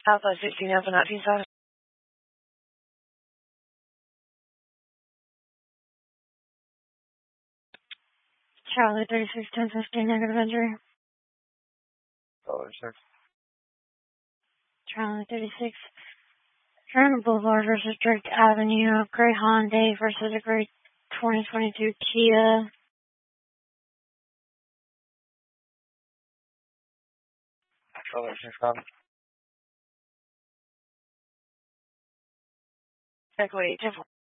Southwest 16 Alpha 19 Charlie 36 1015 negative entry. Charlie 36. Turner Boulevard versus Drake Avenue. Gray Hyundai versus a gray 2022 Kia. Echo 8